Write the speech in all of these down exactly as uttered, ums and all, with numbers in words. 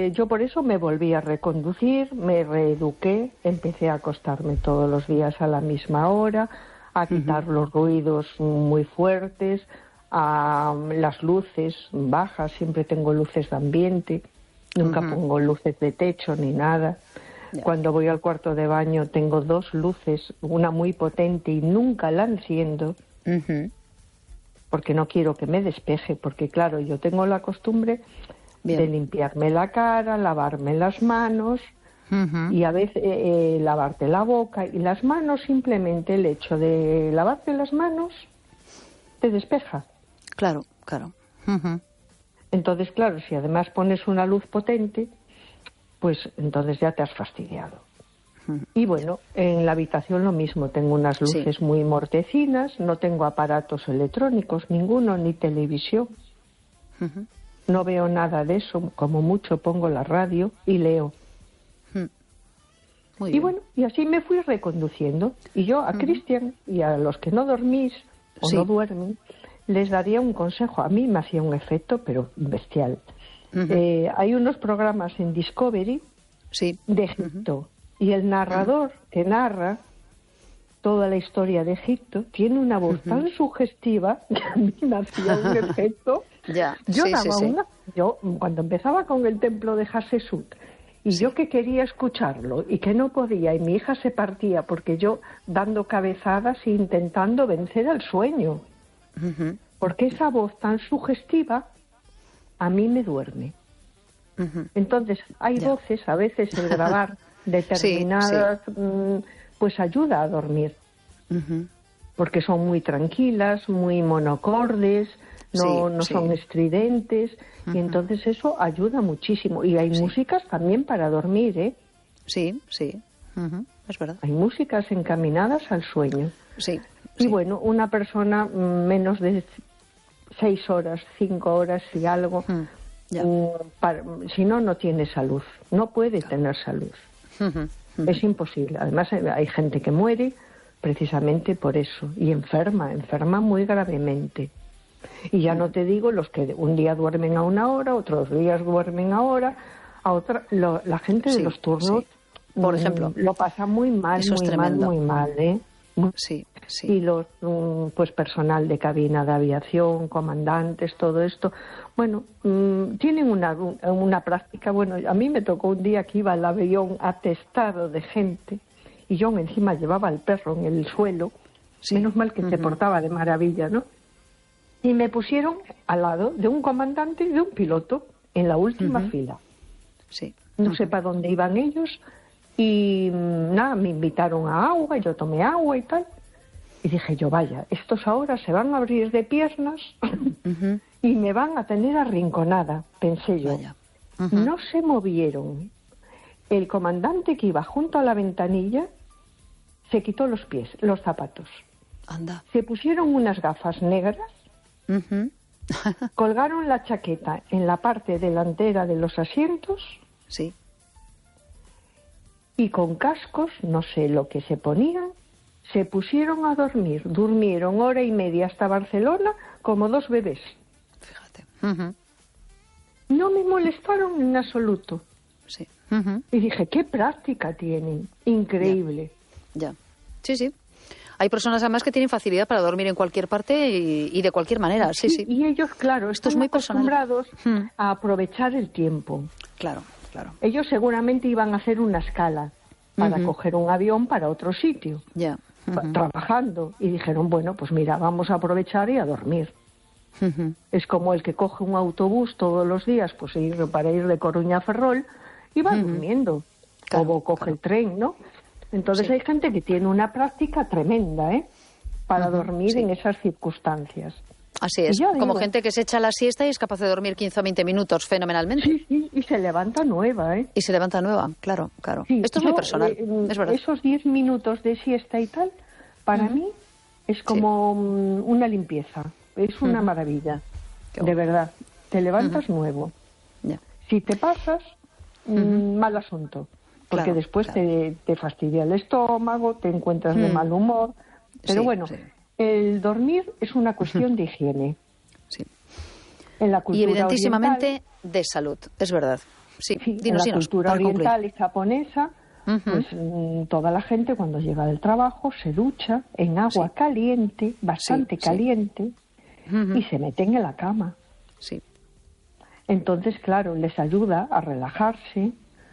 eh, yo por eso me volví a reconducir, me reeduqué, empecé a acostarme todos los días a la misma hora, a quitar uh-huh. los ruidos muy fuertes, a las luces bajas, siempre tengo luces de ambiente, nunca uh-huh. pongo luces de techo ni nada. Yeah. Cuando voy al cuarto de baño tengo dos luces, una muy potente y nunca la enciendo, uh-huh. porque no quiero que me despeje, porque claro, yo tengo la costumbre Bien. de limpiarme la cara, lavarme las manos, uh-huh. y a veces eh, lavarte la boca y las manos, simplemente el hecho de lavarte las manos te despeja. Claro, claro. Uh-huh. Entonces, claro, si además pones una luz potente, pues entonces ya te has fastidiado. Uh-huh. Y bueno, en la habitación lo mismo, tengo unas luces sí. muy mortecinas, no tengo aparatos electrónicos, ninguno, ni televisión. Uh-huh. No veo nada de eso, como mucho pongo la radio y leo. Uh-huh. Muy y bien. bueno, y así me fui reconduciendo. Y yo a uh-huh. Cristian y a los que no dormís o sí. no duermen, les daría un consejo. A mí me hacía un efecto, pero bestial. Uh-huh. Eh, hay unos programas en Discovery sí. de Egipto, uh-huh. y el narrador uh-huh. que narra toda la historia de Egipto tiene una voz uh-huh. tan sugestiva que a mí me hacía un efecto. Ya. Yo sí, daba sí, sí. una, yo cuando empezaba con el templo de Hatshepsut y sí. yo que quería escucharlo y que no podía, y mi hija se partía porque yo dando cabezadas e intentando vencer al sueño. Uh-huh. Porque esa voz tan sugestiva a mí me duerme. Uh-huh. Entonces, hay ya. voces, a veces el grabar determinadas, sí, sí. Mmm, pues ayuda a dormir. Uh-huh. Porque son muy tranquilas, muy monocordes, no, sí, no sí. son estridentes, uh-huh. y entonces eso ayuda muchísimo. Y hay sí. músicas también para dormir, ¿eh? Sí, sí, uh-huh. es verdad. Hay músicas encaminadas al sueño. Sí. Y sí. bueno, una persona menos de seis horas, cinco horas y algo, uh-huh. um, para, si no, no tiene salud, no puede claro. tener salud. Uh-huh. Uh-huh. Es imposible. Además, hay gente que muere precisamente por eso, y enferma, enferma muy gravemente. Y ya uh-huh. no te digo los que un día duermen a una hora, otros días duermen a hora, a otra, lo, la gente sí, de los turnos, sí. por ejemplo, lo pasa muy mal, eso muy es tremendo. mal, muy mal, ¿eh? Sí, sí. Y los, pues, personal de cabina de aviación, comandantes, todo esto, bueno, mmm, tienen una, una práctica. Bueno, a mí me tocó un día que iba el avión atestado de gente y yo encima llevaba al perro en el suelo, sí. menos mal que uh-huh. se portaba de maravilla, ¿no? Y me pusieron al lado de un comandante y de un piloto en la última uh-huh. fila. Sí. No uh-huh. sé para dónde iban ellos. Y nada, me invitaron a agua, yo tomé agua y tal. Y dije yo, vaya, estos ahora se van a abrir de piernas uh-huh. y me van a tener arrinconada, pensé yo. Uh-huh. No se movieron. El comandante que iba junto a la ventanilla se quitó los pies, los zapatos. Anda. Se pusieron unas gafas negras, uh-huh. colgaron la chaqueta en la parte delantera de los asientos. Sí. Y con cascos, no sé lo que se ponían, se pusieron a dormir. Durmieron hora y media hasta Barcelona como dos bebés. Fíjate. Uh-huh. No me molestaron en absoluto. Sí. Uh-huh. Y dije, qué práctica tienen. Increíble. Ya. ya. Sí, sí. Hay personas además que tienen facilidad para dormir en cualquier parte y, y de cualquier manera. Sí, sí. Y, y ellos, claro, Esto están es muy acostumbrados personal. a aprovechar el tiempo. Claro. Claro. Ellos seguramente iban a hacer una escala para uh-huh. coger un avión para otro sitio, yeah. uh-huh. trabajando, y dijeron, bueno, pues mira, vamos a aprovechar y a dormir. Uh-huh. Es como el que coge un autobús todos los días, pues ir, para ir de Coruña a Ferrol, y va uh-huh. durmiendo, claro, o coge claro. el tren, ¿no? Entonces sí. hay gente que tiene una práctica tremenda, ¿eh?, para uh-huh. dormir sí. en esas circunstancias. Así es, como digo, gente que se echa la siesta y es capaz de dormir quince o veinte minutos fenomenalmente. Sí, sí, y se levanta nueva, ¿eh? Y se levanta nueva, claro, claro. Sí, Esto es yo, muy personal, eh, es verdad. Esos diez minutos de siesta y tal, para uh-huh. mí es como sí. una limpieza, es una uh-huh. maravilla, Qué de bueno. verdad. Te levantas uh-huh. nuevo. Yeah. Si te pasas, uh-huh. mmm, mal asunto, porque claro, después claro. Te, te fastidia el estómago, te encuentras uh-huh. de mal humor, pero sí, bueno... Sí. El dormir es una cuestión de higiene. Sí. En la cultura y evidentísimamente oriental, de salud, es verdad. sí, sí, dinos, en la dinos, cultura para oriental concluir. y japonesa, uh-huh. pues mm, toda la gente cuando llega del trabajo se ducha en agua sí. caliente, bastante sí, caliente, sí. Uh-huh. y se meten en la cama. Sí. Entonces, claro, les ayuda a relajarse,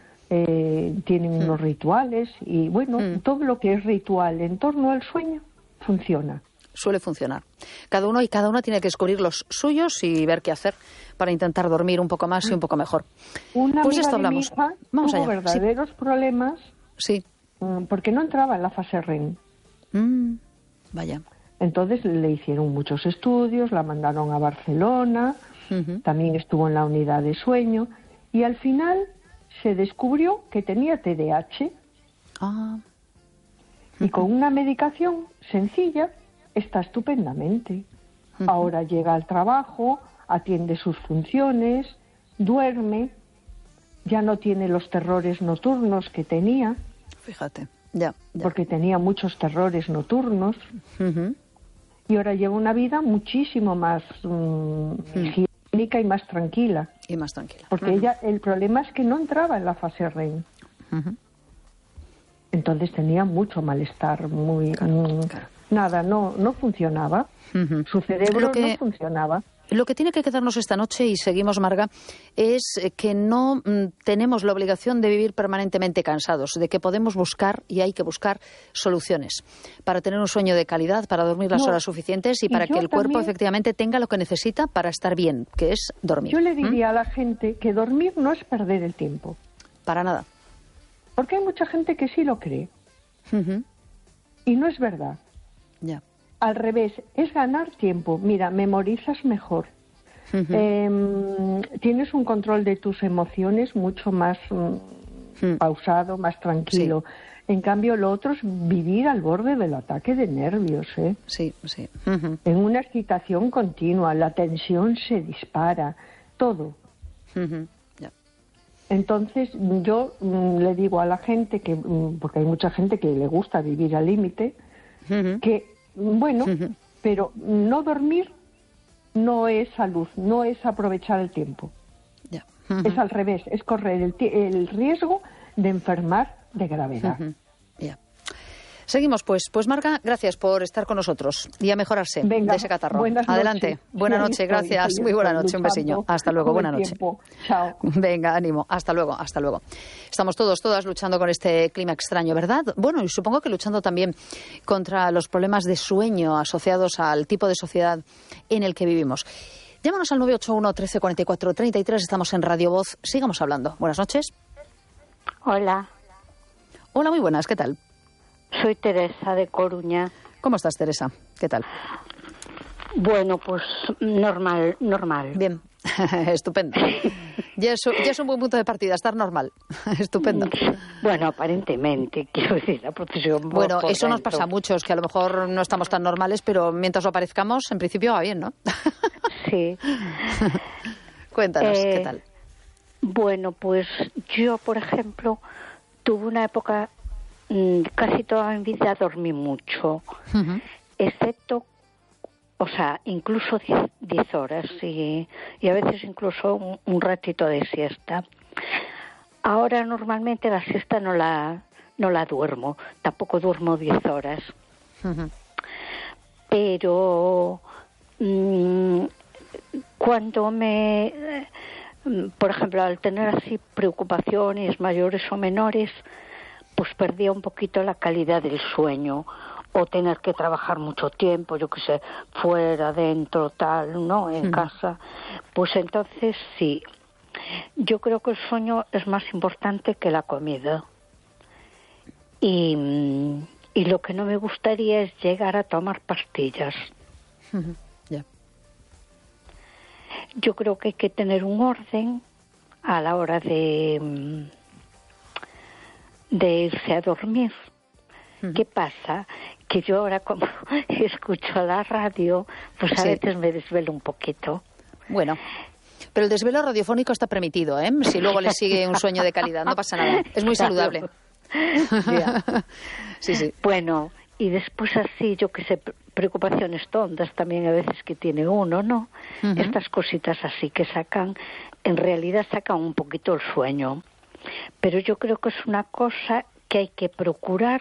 eh, tienen uh-huh. unos rituales y, bueno, uh-huh. todo lo que es ritual en torno al sueño funciona. Suele funcionar. Cada uno y cada una tiene que descubrir los suyos y ver qué hacer para intentar dormir un poco más y un poco mejor. Una pues amiga esto de hablamos. mi hija Vamos tuvo allá. verdaderos sí. problemas sí. porque no entraba en la fase R E M. Mm, vaya. Entonces le hicieron muchos estudios, la mandaron a Barcelona, uh-huh. también estuvo en la unidad de sueño y al final se descubrió que tenía T D A H. Ah. Uh-huh. Y con una medicación sencilla está estupendamente. Uh-huh. Ahora llega al trabajo, atiende sus funciones, duerme, ya no tiene los terrores nocturnos que tenía. Fíjate, ya. ya. Porque tenía muchos terrores nocturnos. Uh-huh. Y ahora lleva una vida muchísimo más um, uh-huh. higiénica y más tranquila. Y más tranquila. Porque uh-huh. ella, el problema es que no entraba en la fase R E M. Uh-huh. Entonces tenía mucho malestar, muy... Claro, um, claro. Nada, no, no funcionaba. Uh-huh. Su cerebro que... no funcionaba. Lo que tiene que quedarnos esta noche, y seguimos, Marga, es que no mm, tenemos la obligación de vivir permanentemente cansados, de que podemos buscar, y hay que buscar, soluciones para tener un sueño de calidad, para dormir las no. horas suficientes y, y para que el cuerpo también... efectivamente tenga lo que necesita para estar bien, que es dormir. Yo le diría ¿Mm? a la gente que dormir no es perder el tiempo. Para nada. Porque hay mucha gente que sí lo cree. Uh-huh. Y no es verdad. Ya. Al revés, es ganar tiempo. Mira, memorizas mejor. Uh-huh. Eh, tienes un control de tus emociones mucho más um, uh-huh. pausado, más tranquilo. Sí. En cambio, lo otro es vivir al borde del ataque de nervios. ¿eh? Sí, sí. Uh-huh. En una excitación continua, la tensión se dispara, todo. Uh-huh. Yeah. Entonces, yo mm, le digo a la gente, que mm, porque hay mucha gente que le gusta vivir al límite, uh-huh. que bueno, uh-huh. pero no dormir no es salud, no es aprovechar el tiempo. Yeah. Uh-huh. Es al revés, es correr el, t- el riesgo de enfermar de gravedad. Uh-huh. Yeah. Seguimos, pues. Pues, Marga, gracias por estar con nosotros y a mejorarse Venga, de ese catarro. Buenas Adelante. Noches. Buenas noches, estoy, gracias. estoy, Muy buena estoy noche, un besillo. Hasta luego, buena noche. Tiempo. Chao. Venga, ánimo. Hasta luego, hasta luego. Estamos todos, todas luchando con este clima extraño, ¿verdad? Bueno, y supongo que luchando también contra los problemas de sueño asociados al tipo de sociedad en el que vivimos. Llámanos al nueve ocho uno, trece, cuarenta y cuatro, treinta y tres. Estamos en Radio Voz. Sigamos hablando. Buenas noches. Hola. Hola, muy buenas. ¿Qué tal? Soy Teresa de Coruña. ¿Cómo estás, Teresa? ¿Qué tal? Bueno, pues normal, normal. Bien, estupendo. Ya es, ya es un buen punto de partida, estar normal. Estupendo. Bueno, aparentemente, quiero decir, la procesión... Bueno, por eso dentro. Nos pasa a muchos, que a lo mejor no estamos tan normales, pero mientras lo parezcamos, en principio va bien, ¿no? Sí. Cuéntanos, eh, ¿qué tal? Bueno, pues yo, por ejemplo, tuve una época... Casi toda mi vida dormí mucho, uh-huh. excepto, o sea, incluso diez horas y, y a veces incluso un, un ratito de siesta. Ahora normalmente la siesta no la no la duermo, tampoco duermo diez horas. Uh-huh. Pero mmm, cuando me, por ejemplo, al tener así preocupaciones mayores o menores, pues perdía un poquito la calidad del sueño, o tener que trabajar mucho tiempo, yo qué sé, fuera, dentro, tal, ¿no?, en mm. casa. Pues entonces sí, yo creo que el sueño es más importante que la comida. Y, y lo que no me gustaría es llegar a tomar pastillas. Mm-hmm. Yeah. Yo creo que hay que tener un orden a la hora de... de irse a dormir. Uh-huh. ¿Qué pasa? Que yo ahora, como escucho la radio, pues a sí. veces me desvelo un poquito. Bueno, pero el desvelo radiofónico está permitido, ¿eh? Si luego le sigue un sueño de calidad, no pasa nada. Es muy saludable. Sí, sí. Bueno, y después así, yo qué sé, preocupaciones tontas también a veces que tiene uno, ¿no? Uh-huh. Estas cositas así que sacan, en realidad sacan un poquito el sueño. Pero yo creo que es una cosa que hay que procurar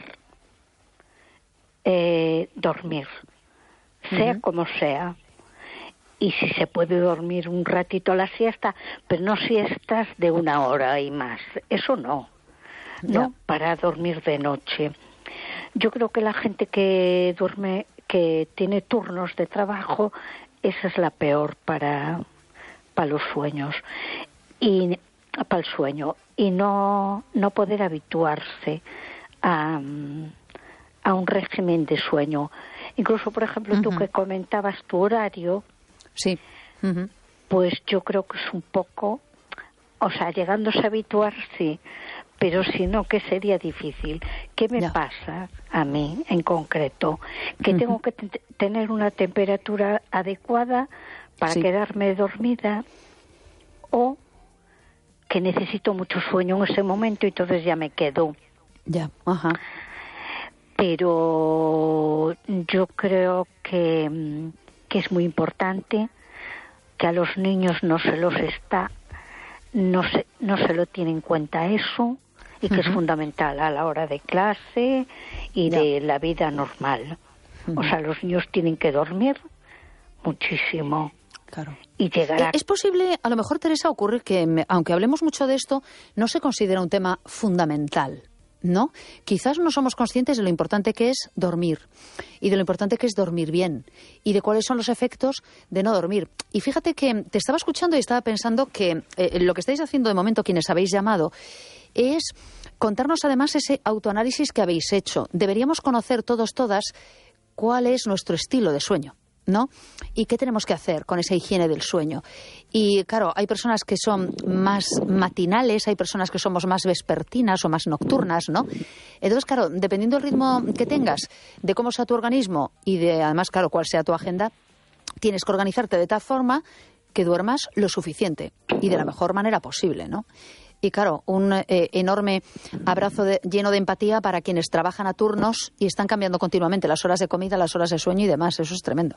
eh, dormir, sea uh-huh. como sea. Y si se puede dormir un ratito a la siesta, pero no siestas de una hora y más. Eso no, no yeah. para dormir de noche. Yo creo que la gente que duerme, que tiene turnos de trabajo, esa es la peor para, para los sueños y para el sueño. Y no, no poder habituarse a, a un régimen de sueño. Incluso, por ejemplo, uh-huh. tú que comentabas tu horario, sí, uh-huh. pues yo creo que es un poco, o sea, llegándose a habituar, sí, pero si no, que sería difícil. ¿Qué me no. pasa a mí en concreto? Que uh-huh. tengo que t- tener una temperatura adecuada para sí. quedarme dormida, o que necesito mucho sueño en ese momento y entonces ya me quedo. Ya, ajá. Pero yo creo que, que es muy importante que a los niños no se los está, no se, no se lo tiene en cuenta eso, y que uh-huh. es fundamental a la hora de clase y ya. de la vida normal. Uh-huh. O sea, los niños tienen que dormir muchísimo. Claro. Y llegar a... Es posible, a lo mejor, Teresa, ocurre que, aunque hablemos mucho de esto, no se considera un tema fundamental, ¿no? Quizás no somos conscientes de lo importante que es dormir, y de lo importante que es dormir bien, y de cuáles son los efectos de no dormir. Y fíjate que te estaba escuchando y estaba pensando que eh, lo que estáis haciendo de momento, quienes habéis llamado, es contarnos además ese autoanálisis que habéis hecho. Deberíamos conocer todos, todas, cuál es nuestro estilo de sueño, ¿no? ¿Y qué tenemos que hacer con esa higiene del sueño? Y claro, hay personas que son más matinales, hay personas que somos más vespertinas o más nocturnas, ¿no? Entonces, claro, dependiendo del ritmo que tengas, de cómo sea tu organismo y de, además, claro, cuál sea tu agenda, tienes que organizarte de tal forma que duermas lo suficiente y de la mejor manera posible, ¿no? Y claro, un eh, enorme abrazo de, lleno de empatía para quienes trabajan a turnos y están cambiando continuamente las horas de comida, las horas de sueño y demás. Eso es tremendo.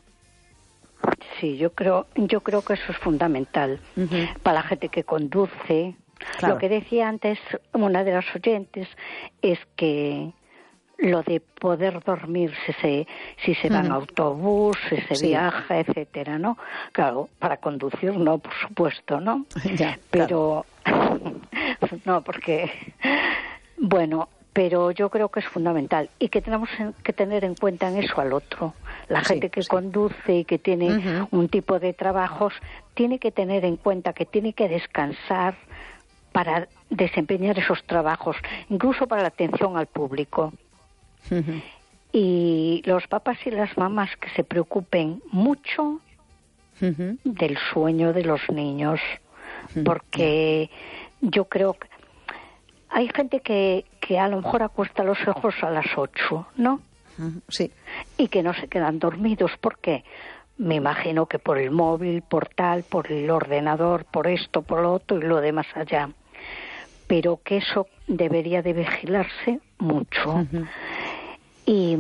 Sí, yo creo, yo creo que eso es fundamental uh-huh. para la gente que conduce. Claro. Lo que decía antes una de las oyentes es que lo de poder dormir si se, si se va en uh-huh. autobús, si se sí. viaja, etcétera, ¿no? Claro, para conducir no, por supuesto, ¿no? Ya, pero claro. No, porque bueno, pero yo creo que es fundamental y que tenemos que tener en cuenta en eso al otro. La sí, gente que sí. conduce y que tiene uh-huh. un tipo de trabajos tiene que tener en cuenta que tiene que descansar para desempeñar esos trabajos, incluso para la atención al público. Uh-huh. Y los papás y las mamás que se preocupen mucho uh-huh. del sueño de los niños, uh-huh. porque yo creo que hay gente que, que a lo mejor acuesta los ojos a las ocho, ¿no? Uh-huh. Sí. Y que no se quedan dormidos. ¿Por qué? Me imagino que por el móvil, por tal, por el ordenador, por esto, por lo otro y lo de más allá. Pero que eso debería de vigilarse mucho. Uh-huh. Y,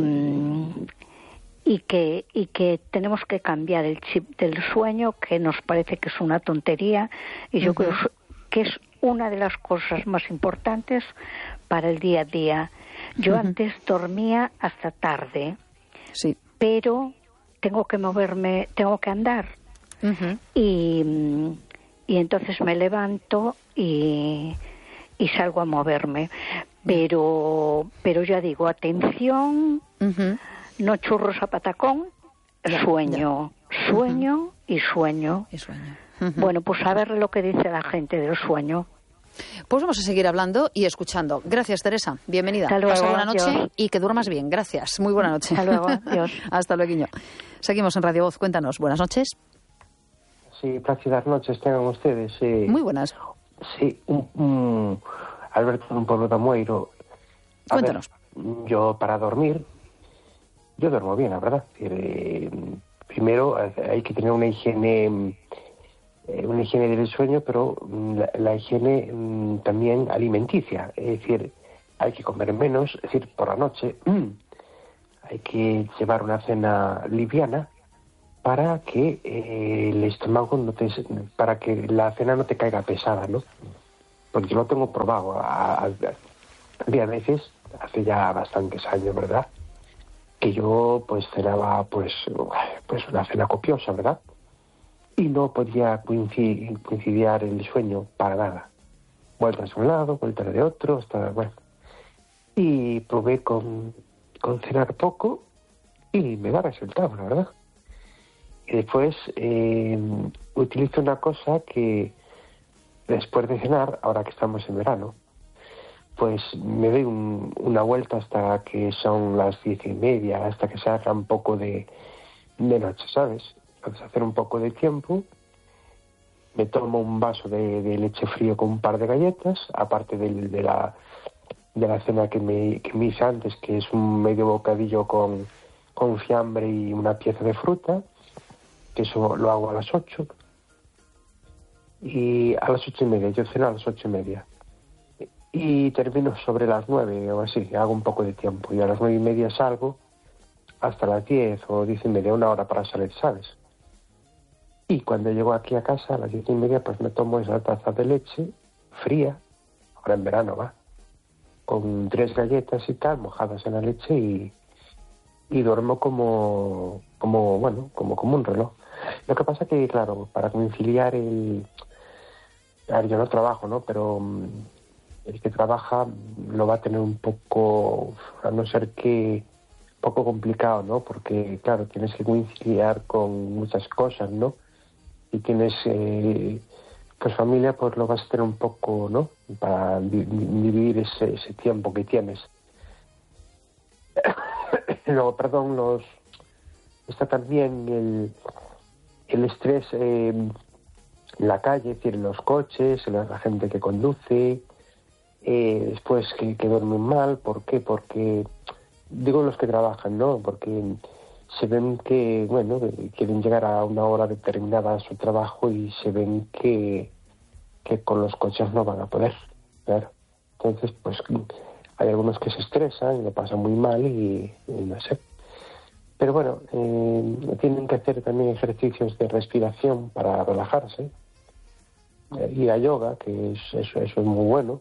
y, que, y que tenemos que cambiar el chip del sueño, que nos parece que es una tontería, y yo uh-huh. creo que es una de las cosas más importantes para el día a día. Yo uh-huh. antes dormía hasta tarde, sí. pero tengo que moverme, tengo que andar. Uh-huh. Y, y entonces me levanto y, y salgo a moverme. Pero, pero ya digo, atención, uh-huh. no churros a patacón, sueño, ya. sueño uh-huh. y sueño. Y sueño. Uh-huh. Bueno, pues a ver lo que dice la gente del sueño. Pues vamos a seguir hablando y escuchando. Gracias, Teresa. Bienvenida. Hasta luego. Pasa buena noche Adiós. Y que duermas bien. Gracias. Muy buena noche. Hasta luego. Adiós. Hasta luego. Seguimos en Radio Voz. Cuéntanos. Buenas noches. Sí, plácidas noches tengan ustedes. Sí. Muy buenas. Sí, un, un Alberto de un pueblo de Amueiro. A Cuéntanos. Ver, yo para dormir, yo duermo bien, la verdad. Eh, primero hay que tener una higiene, eh, una higiene del sueño, pero la, la higiene mm, también alimenticia. Es decir, hay que comer menos, es decir, por la noche mm, hay que llevar una cena liviana para que eh, el estómago no te, para que la cena no te caiga pesada, ¿no? Porque yo lo tengo probado. A, a, había veces, hace ya bastantes años, ¿verdad?, que yo pues cenaba pues, pues una cena copiosa, ¿verdad?, y no podía coincidir, coincidir el sueño para nada. Vueltas de un lado, vueltas de otro, hasta, bueno. Y probé con, con cenar poco y me da resultado, la verdad. Y después eh, utilizo una cosa que después de cenar, ahora que estamos en verano, pues me doy un, una vuelta hasta que son las diez y media, hasta que se haga un poco de, de noche, ¿sabes? Entonces hacer un poco de tiempo, me tomo un vaso de, de leche frío con un par de galletas, aparte de, de, la, de la cena que me, que me hice antes, que es un medio bocadillo con, con fiambre y una pieza de fruta, que eso lo hago a las ocho. Y a las ocho y media, yo ceno a las ocho y media. Y termino sobre las nueve o así, hago un poco de tiempo. Y a las nueve y media salgo hasta las diez o diez y media, una hora para salir, ¿sabes? Y cuando llego aquí a casa a las diez y media, pues me tomo esa taza de leche fría, ahora en verano va, con tres galletas y tal, mojadas en la leche y, y duermo como, como, bueno, como, como un reloj. Lo que pasa que, claro, para conciliar el... A ver, yo no trabajo, ¿no? Pero el que trabaja lo va a tener un poco, a no ser que, poco complicado, ¿no? Porque, claro, tienes que conciliar con muchas cosas, ¿no? Y tienes, eh, pues familia, pues lo vas a tener un poco, ¿no? Para vi- vivir ese, ese tiempo que tienes. Luego, perdón, los... Está también el, el estrés eh, en la calle, es decir, en los coches, en la, la gente que conduce, eh, después que, que duermen mal. ¿Por qué? Porque, digo los que trabajan, ¿no? Porque se ven que, bueno, quieren llegar a una hora determinada a su trabajo y se ven que, que con los coches no van a poder, claro. Entonces, pues hay algunos que se estresan y lo pasan muy mal y, y no sé. Pero bueno, eh, tienen que hacer también ejercicios de respiración para relajarse. Eh, ir a yoga, que es, eso, eso es muy bueno.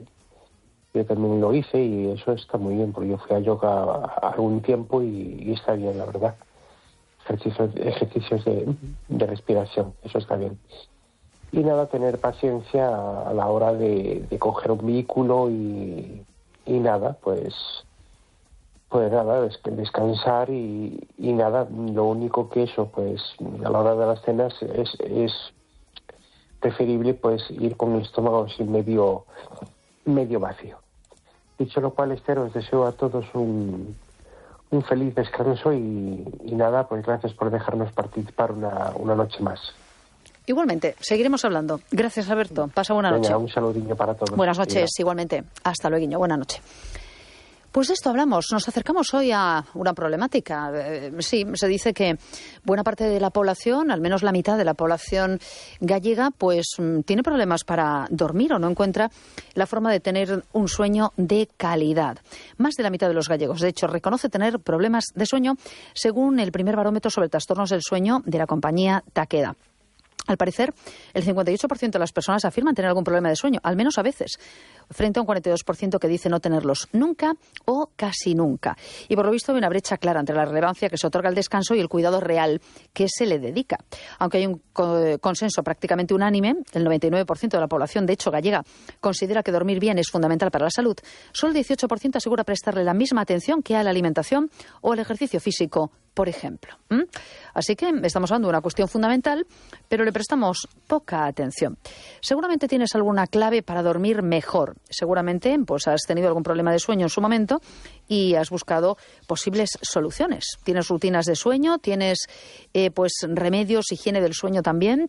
Yo también lo hice y eso está muy bien, porque yo fui a yoga algún tiempo y, y está bien, la verdad. Ejercicios, ejercicios de, de respiración, eso está bien. Y nada, tener paciencia a la hora de, de coger un vehículo y, y nada, pues... Pues nada, des- descansar y, y nada, lo único que eso, pues a la hora de las cenas es, es preferible pues ir con el estómago así medio, medio vacío. Dicho lo cual, Esther, os deseo a todos un, un feliz descanso y, y nada, pues gracias por dejarnos participar una, una noche más. Igualmente, seguiremos hablando. Gracias, Alberto. Pasa buena noche. Venga, un saludinho para todos. Buenas noches, Venga. igualmente. Hasta luego, buena noche. Pues de esto hablamos. Nos acercamos hoy a una problemática. Eh, sí, se dice que buena parte de la población, al menos la mitad de la población gallega, pues mm, tiene problemas para dormir o no encuentra la forma de tener un sueño de calidad. Más de la mitad de los gallegos, de hecho, reconoce tener problemas de sueño, según el primer barómetro sobre trastornos del sueño de la compañía Takeda. Al parecer, el cincuenta y ocho por ciento de las personas afirman tener algún problema de sueño, al menos a veces, frente a un cuarenta y dos por ciento que dice no tenerlos nunca o casi nunca. Y por lo visto hay una brecha clara entre la relevancia que se otorga al descanso y el cuidado real que se le dedica. Aunque hay un co- consenso prácticamente unánime, el noventa y nueve por ciento de la población, de hecho gallega, considera que dormir bien es fundamental para la salud, solo el dieciocho por ciento asegura prestarle la misma atención que a la alimentación o al ejercicio físico, por ejemplo. ¿Mm? Así que estamos hablando de una cuestión fundamental, pero le prestamos poca atención. Seguramente tienes alguna clave para dormir mejor. Seguramente pues has tenido algún problema de sueño en su momento y has buscado posibles soluciones. ¿Tienes rutinas de sueño? ¿Tienes eh, pues remedios, higiene del sueño también?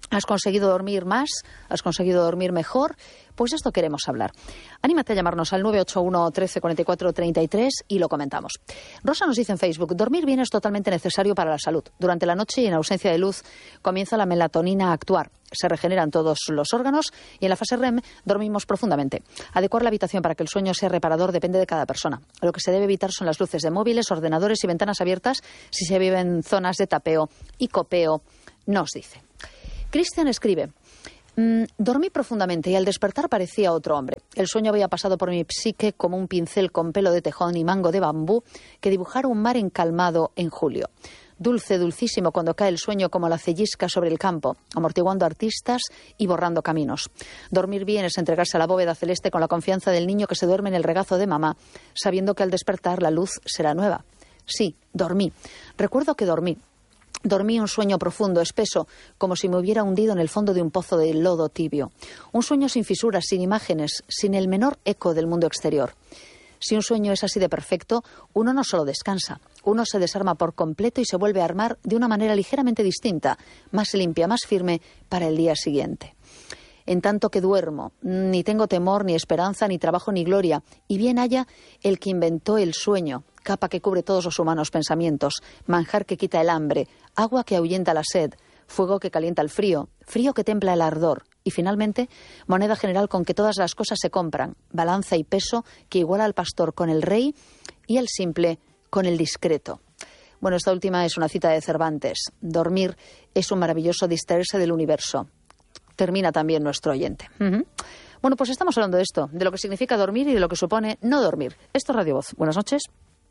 ¿Has conseguido dormir más? ¿Has conseguido dormir mejor? Pues de esto queremos hablar. Anímate a llamarnos al nueve ocho uno, trece, cuarenta y cuatro, treinta y tres y lo comentamos. Rosa nos dice en Facebook, dormir bien es totalmente necesario para la salud. Durante la noche y en ausencia de luz comienza la melatonina a actuar. Se regeneran todos los órganos y en la fase R E M dormimos profundamente. Adecuar la habitación para que el sueño sea reparador depende de cada persona. Lo que se debe evitar son las luces de móviles, ordenadores y ventanas abiertas si se vive en zonas de tapeo y copeo, nos dice. Cristian escribe, mmm, dormí profundamente y al despertar parecía otro hombre. El sueño había pasado por mi psique como un pincel con pelo de tejón y mango de bambú que dibujara un mar encalmado en julio. Dulce, dulcísimo cuando cae el sueño como la cellisca sobre el campo, amortiguando artistas y borrando caminos. Dormir bien es entregarse a la bóveda celeste con la confianza del niño que se duerme en el regazo de mamá, sabiendo que al despertar la luz será nueva. Sí, dormí. Recuerdo que dormí. Dormí un sueño profundo, espeso, como si me hubiera hundido en el fondo de un pozo de lodo tibio. Un sueño sin fisuras, sin imágenes, sin el menor eco del mundo exterior. Si un sueño es así de perfecto, uno no solo descansa, uno se desarma por completo y se vuelve a armar de una manera ligeramente distinta, más limpia, más firme para el día siguiente. En tanto que duermo, ni tengo temor, ni esperanza, ni trabajo, ni gloria, y bien haya el que inventó el sueño, capa que cubre todos los humanos pensamientos, manjar que quita el hambre, agua que ahuyenta la sed, fuego que calienta el frío, frío que templa el ardor, y finalmente, moneda general con que todas las cosas se compran, balanza y peso que iguala al pastor con el rey y al simple con el discreto. Bueno, esta última es una cita de Cervantes. Dormir es un maravilloso distraerse del universo. Termina también nuestro oyente. Uh-huh. Bueno, pues estamos hablando de esto, de lo que significa dormir y de lo que supone no dormir. Esto es Radio Voz. Buenas noches.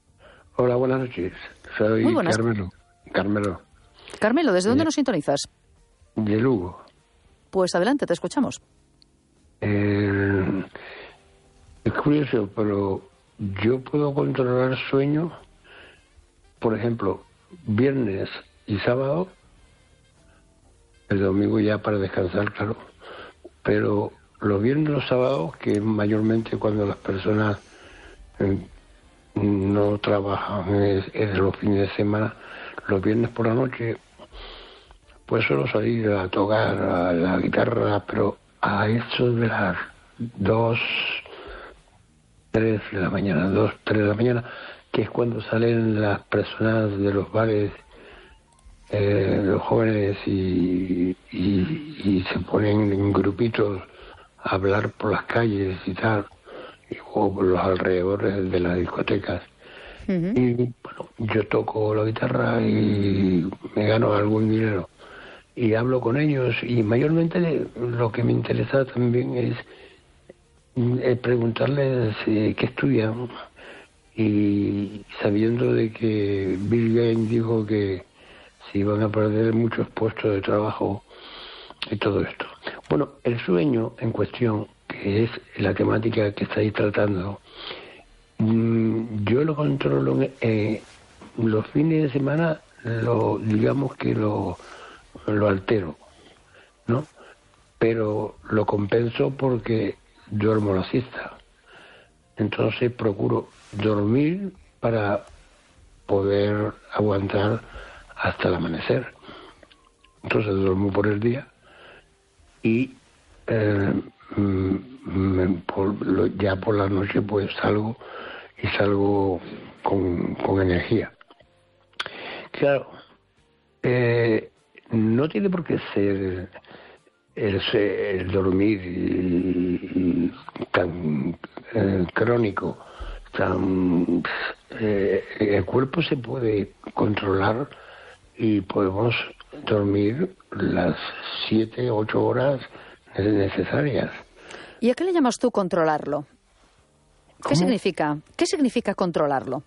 Hola, buenas noches. Soy Muy buenas. Carmelo. Carmelo. Carmelo, ¿desde dónde de, nos sintonizas? De Lugo. Pues adelante, te escuchamos. Eh, es curioso, pero yo puedo controlar sueño, por ejemplo, viernes y sábado, el domingo ya para descansar, claro, pero los viernes y los sábados, que es mayormente cuando las personas eh, no trabajan en, en los fines de semana, los viernes por la noche, pues suelo salir a tocar a la guitarra, pero a eso de las dos, tres de la mañana, dos, tres de la mañana, que es cuando salen las personas de los bares, eh, los jóvenes, y, y, y se ponen en grupitos a hablar por las calles y tal, y, o por los alrededores de las discotecas. Uh-huh. Y bueno, yo toco la guitarra y me gano algún dinero. Y hablo con ellos, y mayormente lo que me interesa también es, es preguntarles eh, qué estudian, y sabiendo de que Bill Gates dijo que se iban a perder muchos puestos de trabajo y todo esto. Bueno, el sueño en cuestión, que es la temática que estáis tratando, mmm, yo lo controlo eh, los fines de semana, lo digamos que lo lo altero, ¿no? Pero lo compenso porque duermo la siesta. Entonces procuro dormir para poder aguantar hasta el amanecer. Entonces duermo por el día y eh, me, por, lo, ya por la noche pues salgo y salgo con, con energía. Claro, eh, no tiene por qué ser el, el dormir tan eh, crónico, tan eh, el cuerpo se puede controlar y podemos dormir las siete, ocho horas necesarias. ¿Y a qué le llamas tú controlarlo? ¿Qué ¿Cómo? significa? ¿Qué significa controlarlo?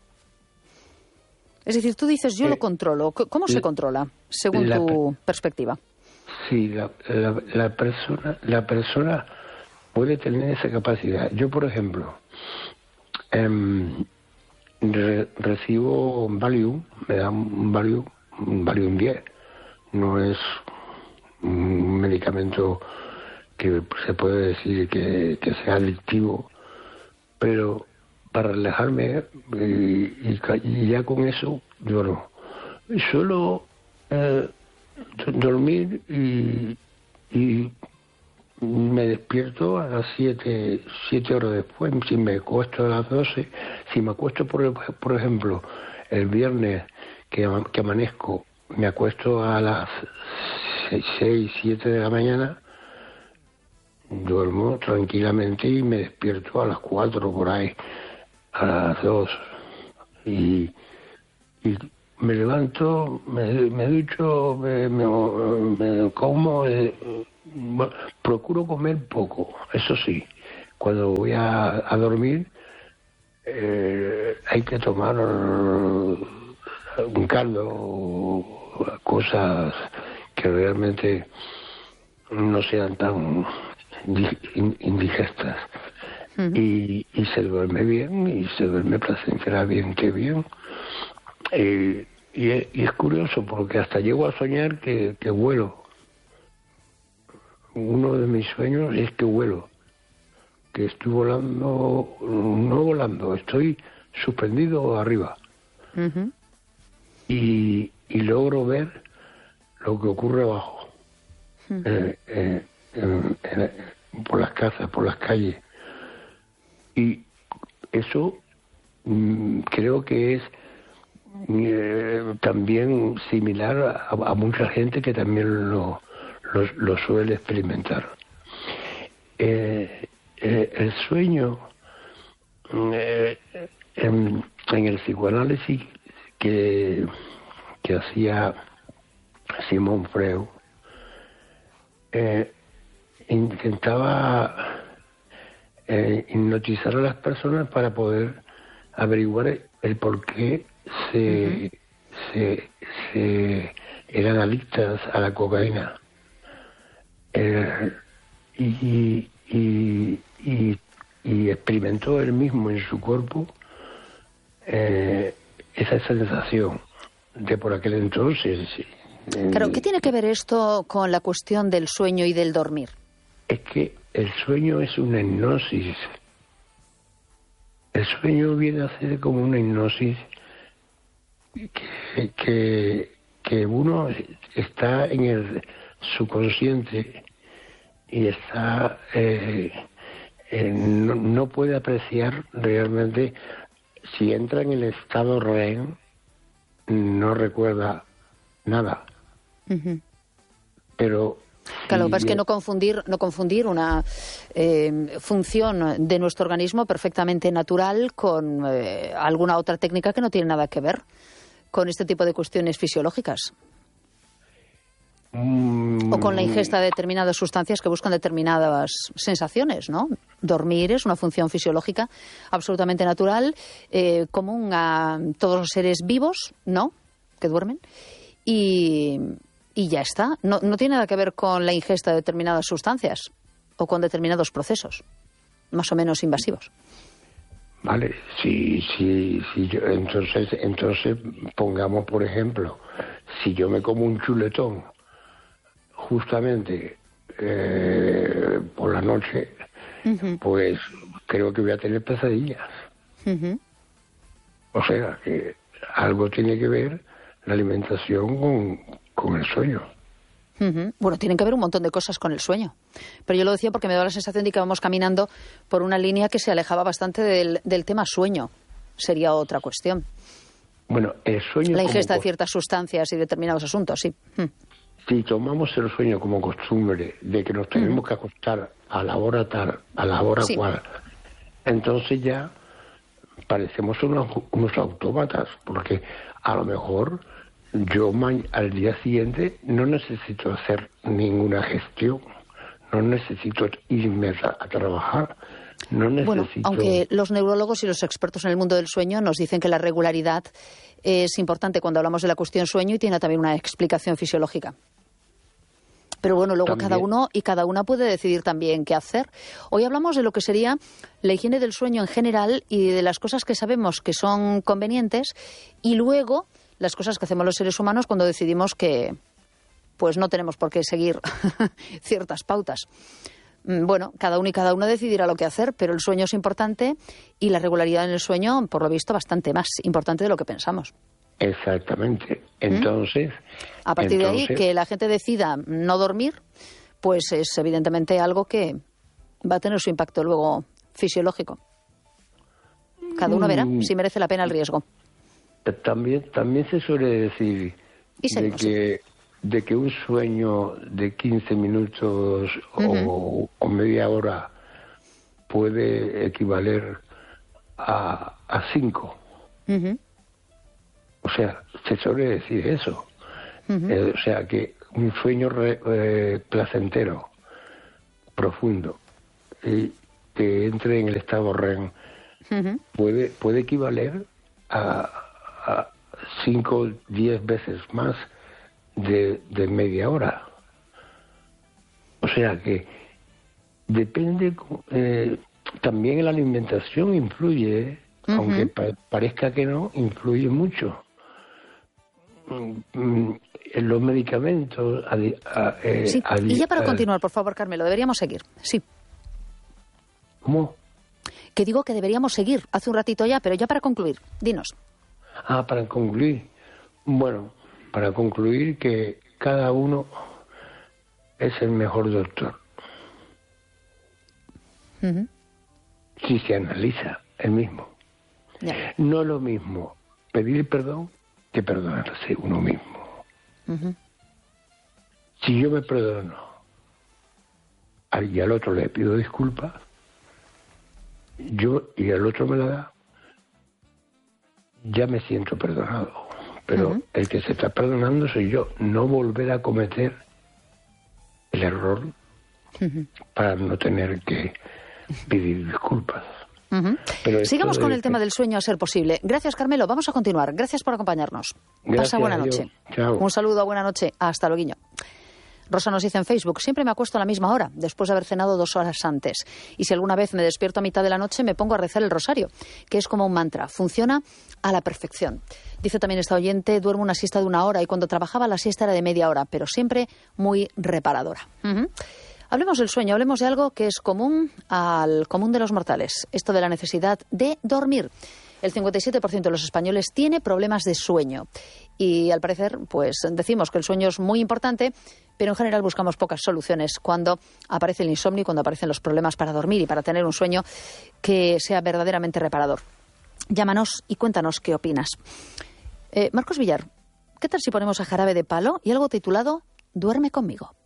Es decir, tú dices, yo eh, lo controlo. ¿Cómo se la, controla, según la, tu perspectiva? Sí, la, la, la, persona, la persona puede tener esa capacidad. Yo, por ejemplo, eh, re, recibo un Valium, me dan un Valium, un Valium diez. No es un medicamento que se puede decir que, que sea adictivo, pero para relajarme y, y, y ya con eso duermo. Solo eh, dormir y, y me despierto a las siete, siete horas después. Si me acuesto a las doce, si me acuesto, por, por ejemplo, el viernes que, que amanezco, me acuesto a las seis, siete de la mañana, duermo tranquilamente y me despierto a las cuatro por ahí, a las dos, y, y me levanto, me, me ducho, me, me, me como, eh, procuro comer poco, eso sí. Cuando voy a, a dormir eh, hay que tomar un caldo, cosas que realmente no sean tan indigestas. Uh-huh. y, y se duerme bien, y se duerme placenteramente bien. Eh, y, es, y es curioso porque hasta llego a soñar que, que vuelo. Uno de mis sueños es que vuelo, que estoy volando, no volando, estoy suspendido arriba. Uh-huh. y, y logro ver lo que ocurre abajo, uh-huh. eh, eh, en, en, por las casas, por las calles. Y eso mmm, creo que es eh, también similar a, a mucha gente que también lo, lo, lo suele experimentar. Eh, eh, el sueño, eh, en, en el psicoanálisis que, que hacía Simón Freud, eh, intentaba eh, hipnotizar a las personas para poder averiguar el, el por qué se, uh-huh. se, se eran adictas a la cocaína. Eh, y, y, y, y experimentó él mismo en su cuerpo eh, esa sensación de por aquel entonces. Claro, ¿qué tiene que ver esto con la cuestión del sueño y del dormir? Es que el sueño es una hipnosis. El sueño viene a ser como una hipnosis que, que, que uno está en el subconsciente y está eh, eh, no, no puede apreciar realmente. Si entra en el estado R E M, no recuerda nada. Uh-huh. Pero claro, si es que no confundir, no confundir una eh, función de nuestro organismo perfectamente natural con eh, alguna otra técnica que no tiene nada que ver con este tipo de cuestiones fisiológicas. O con la ingesta de determinadas sustancias que buscan determinadas sensaciones, ¿no? Dormir es una función fisiológica absolutamente natural, eh, común a todos los seres vivos, ¿no?, que duermen, y, y ya está. No, no tiene nada que ver con la ingesta de determinadas sustancias o con determinados procesos, más o menos invasivos. Vale, sí, sí, sí. Yo, entonces, entonces pongamos, por ejemplo, si yo me como un chuletón justamente eh, por la noche, uh-huh. pues creo que voy a tener pesadillas. Uh-huh. O sea, que algo tiene que ver la alimentación con, con el sueño. Uh-huh. Bueno, tienen que ver un montón de cosas con el sueño. Pero yo lo decía porque me da la sensación de que vamos caminando por una línea que se alejaba bastante del, del tema sueño. Sería otra cuestión. Bueno, el sueño... La ingesta de ciertas sustancias y determinados asuntos, sí. Uh-huh. Si tomamos el sueño como costumbre de que nos tenemos que acostar a la hora tal, a la hora sí. cual, entonces ya parecemos unos, unos autómatas, porque a lo mejor yo al día siguiente no necesito hacer ninguna gestión, no necesito irme a, a trabajar, no necesito... Bueno, aunque los neurólogos y los expertos en el mundo del sueño nos dicen que la regularidad es importante cuando hablamos de la cuestión sueño y tiene también una explicación fisiológica. Pero bueno, luego también cada uno y cada una puede decidir también qué hacer. Hoy hablamos de lo que sería la higiene del sueño en general y de las cosas que sabemos que son convenientes y luego las cosas que hacemos los seres humanos cuando decidimos que pues no tenemos por qué seguir ciertas pautas. Bueno, cada uno y cada una decidirá lo que hacer, pero el sueño es importante y la regularidad en el sueño, por lo visto, bastante más importante de lo que pensamos. Exactamente. Entonces... ¿Mm? A partir entonces... de ahí, que la gente decida no dormir, pues es evidentemente algo que va a tener su impacto luego fisiológico. Cada uno verá si merece la pena el riesgo. También, también se suele decir de que, de que un sueño de quince minutos uh-huh. o, o media hora puede equivaler a, a cinco. Uh-huh. O sea, se suele decir eso. Uh-huh. Eh, o sea, que un sueño re, eh, placentero, profundo, y que entre en el estado R E M, uh-huh. puede, puede equivaler a, a cinco o diez veces más de, de media hora. O sea que depende, eh, también la alimentación influye, uh-huh. aunque pa- parezca que no, influye mucho. En los medicamentos. Adi- a, eh, sí. adi- y ya para a... continuar, por favor, Carmelo, deberíamos seguir. Sí. ¿Cómo? Que digo que deberíamos seguir hace un ratito ya, pero ya para concluir, dinos. Ah, para concluir. Bueno, para concluir que cada uno es el mejor doctor. Uh-huh. Si se analiza el mismo. Yeah. No es lo mismo pedir perdón que perdonarse uno mismo. Uh-huh. Si yo me perdono y al otro le pido disculpas, yo y al otro me la da, ya me siento perdonado. Pero uh-huh. el que se está perdonando soy yo. No volver a cometer el error uh-huh. para no tener que pedir disculpas. Uh-huh. Sigamos con el tema del sueño a ser posible. Gracias, Carmelo. Vamos a continuar. Gracias por acompañarnos. Gracias, pasa buena noche. Chao. Un saludo, buena noche. Hasta luego. Rosa nos dice en Facebook: siempre me acuesto a la misma hora, después de haber cenado dos horas antes. Y si alguna vez me despierto a mitad de la noche, me pongo a rezar el rosario, que es como un mantra. Funciona a la perfección. Dice también esta oyente: duermo una siesta de una hora y cuando trabajaba la siesta era de media hora, pero siempre muy reparadora. Uh-huh. Hablemos del sueño, hablemos de algo que es común al común de los mortales, esto de la necesidad de dormir. El cincuenta y siete por ciento de los españoles tiene problemas de sueño y al parecer pues decimos que el sueño es muy importante, pero en general buscamos pocas soluciones cuando aparece el insomnio y cuando aparecen los problemas para dormir y para tener un sueño que sea verdaderamente reparador. Llámanos y cuéntanos qué opinas. Eh, Marcos Villar, ¿qué tal si ponemos a Jarabe de Palo y algo titulado Duerme conmigo?